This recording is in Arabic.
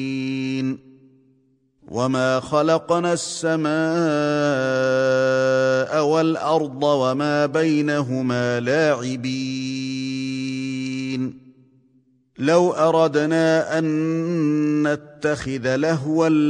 وما خلقنا السماء والأرض وما بينهما لاعبين لو أردنا أن نتخذ لهوا